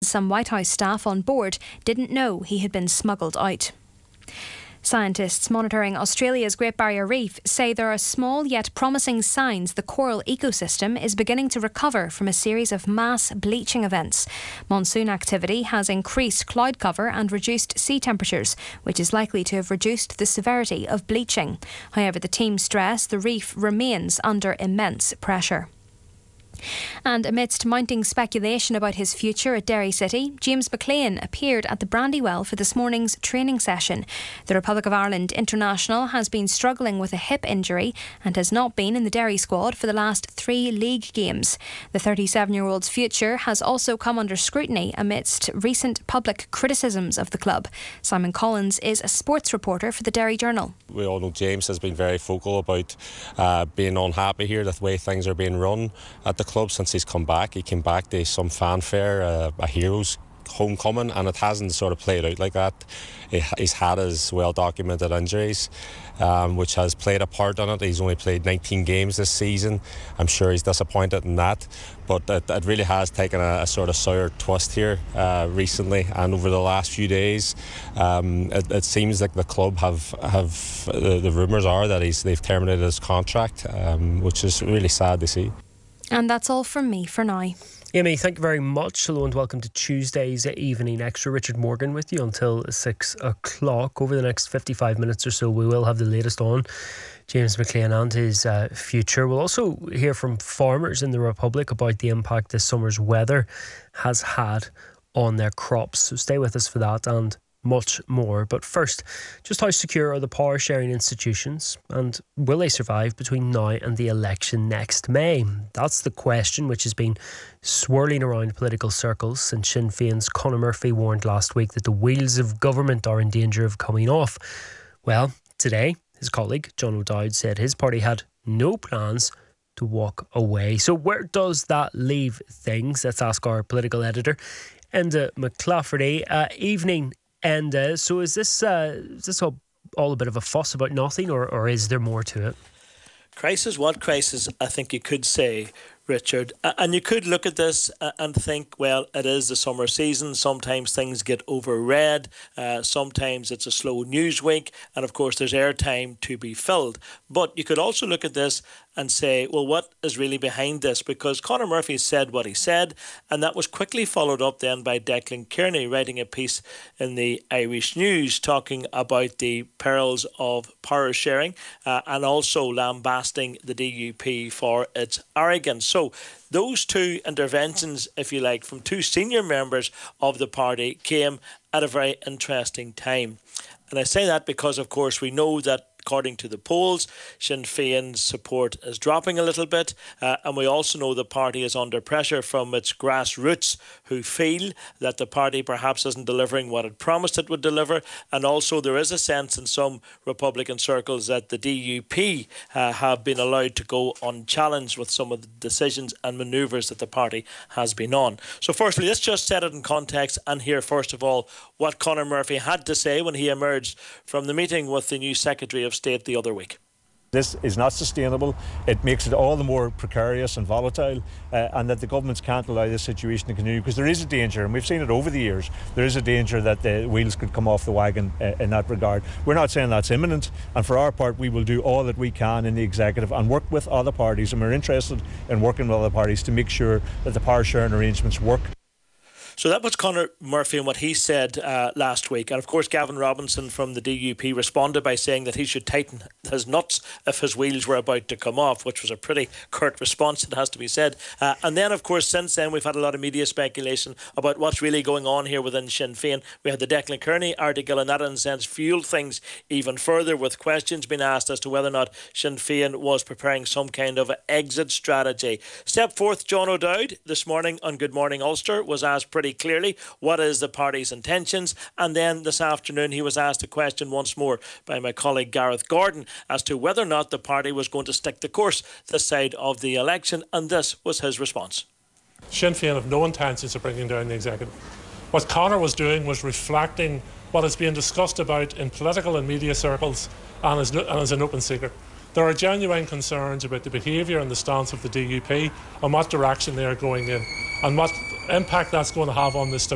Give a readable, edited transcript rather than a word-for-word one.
some White House staff on board didn't know he had been smuggled out. Scientists monitoring Australia's Great Barrier Reef say there are small yet promising signs the coral ecosystem is beginning to recover from a series of mass bleaching events. Monsoon activity has increased cloud cover and reduced sea temperatures, which is likely to have reduced the severity of bleaching. However, the team stress the reef remains under immense pressure. And amidst mounting speculation about his future at Derry City, James McLean appeared at the Brandywell for this morning's training session. The Republic of Ireland international has been struggling with a hip injury and has not been in the Derry squad for the last 3 league games. The 37-year-old's future has also come under scrutiny amidst recent public criticisms of the club. Simon Collins is a sports reporter for the Derry Journal. We all know James has been very vocal about being unhappy here, the way things are being run at the club since he's come back. He came back to some fanfare, a hero's homecoming, and it hasn't sort of played out like that. He's had his well-documented injuries, which has played a part in it. He's only played 19 games this season. I'm sure he's disappointed in that, but it really has taken a sort of sour twist here recently, and over the last few days it seems like the club have the rumours are that they've terminated his contract, which is really sad to see. And that's all from me for now. Amy, thank you very much. Hello and welcome to Tuesday's Evening Extra. Richard Morgan with you until 6 o'clock. Over the next 55 minutes or so, we will have the latest on James McLean and his future. We'll also hear from farmers in the Republic about the impact this summer's weather has had on their crops. So stay with us for that and much more. But first, just how secure are the power sharing institutions, and will they survive between now and the election next May? That's the question which has been swirling around political circles since Sinn Féin's Conor Murphy warned last week that the wheels of government are in danger of coming off. Well, today his colleague John O'Dowd said his party had no plans to walk away. So where does that leave things? Let's ask our political editor Enda McClafferty. Evening, and so is this all a bit of a fuss about nothing, or is there more to it? Crisis? What crisis? I think you could say, Richard. And you could look at this and think, well, it is the summer season. Sometimes things get overread. Sometimes it's a slow news week. And of course, there's airtime to be filled. But you could also look at this and say, well, what is really behind this? Because Conor Murphy said what he said, and that was quickly followed up then by Declan Kearney writing a piece in the Irish News talking about the perils of power sharing and also lambasting the DUP for its arrogance. So those two interventions, if you like, from two senior members of the party came at a very interesting time. And I say that because, of course, we know that according to the polls, Sinn Féin's support is dropping a little bit, and we also know the party is under pressure from its grassroots who feel that the party perhaps isn't delivering what it promised it would deliver, and also there is a sense in some Republican circles that the DUP have been allowed to go unchallenged with some of the decisions and manoeuvres that the party has been on. So firstly, let's just set it in context and hear first of all what Conor Murphy had to say when he emerged from the meeting with the new Secretary of State the other week. This is not sustainable. It makes it all the more precarious and volatile, and that the governments can't allow this situation to continue, because there is a danger, and we've seen it over the years, there is a danger that the wheels could come off the wagon in that regard. We're not saying that's imminent, and for our part we will do all that we can in the executive and work with other parties, and we're interested in working with other parties to make sure that the power sharing arrangements work. So that was Conor Murphy and what he said last week. And of course, Gavin Robinson from the DUP responded by saying that he should tighten his nuts if his wheels were about to come off, which was a pretty curt response, it has to be said. And then, of course, since then, we've had a lot of media speculation about what's really going on here within Sinn Féin. We had the Declan Kearney article, and that, in a sense, fueled things even further, with questions being asked as to whether or not Sinn Féin was preparing some kind of exit strategy. Step forth, John O'Dowd, this morning on Good Morning Ulster, was asked pretty clearly what is the party's intentions, and then this afternoon he was asked a question once more by my colleague Gareth Gordon as to whether or not the party was going to stick the course this side of the election, and this was his response. Sinn Féin have no intentions of bringing down the executive. What Conor was doing was reflecting what is being discussed about in political and media circles and is an open secret. There are genuine concerns about the behaviour and the stance of the DUP and what direction they are going in, and what impact that's going to have on the stability